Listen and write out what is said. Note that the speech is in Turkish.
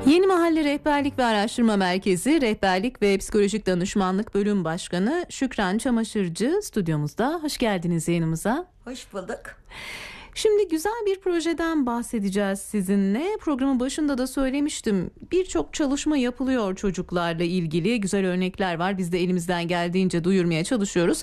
Yeni Mahalle Rehberlik ve Araştırma Merkezi Rehberlik ve Psikolojik Danışmanlık Bölüm Başkanı Şükran Çamaşırcı stüdyomuzda. Hoş geldiniz yayınımıza. Hoş bulduk. Şimdi güzel bir projeden bahsedeceğiz sizinle. Programın başında da söylemiştim. Birçok çalışma yapılıyor çocuklarla ilgili. Güzel örnekler var. Biz de elimizden geldiğince duyurmaya çalışıyoruz.